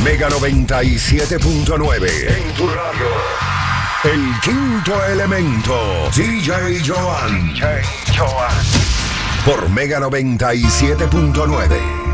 Mega 97.9. En tu radio. El quinto elemento. DJ Joan. Por Mega 97.9.